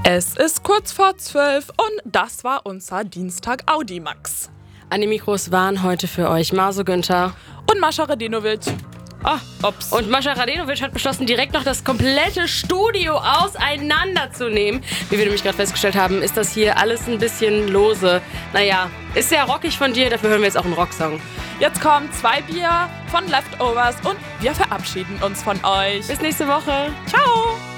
Es ist kurz vor 12 und das war unser Dienstag Audimax. An den Mikros waren heute für euch Marso Günther und Mascha Radenovic. Und Mascha Radenovic hat beschlossen, direkt noch das komplette Studio auseinanderzunehmen. Wie wir nämlich gerade festgestellt haben, ist das hier alles ein bisschen lose. Naja, ist sehr rockig von dir, dafür hören wir jetzt auch einen Rocksong. Jetzt kommen 2 Bier von Leftovers und wir verabschieden uns von euch. Bis nächste Woche. Ciao!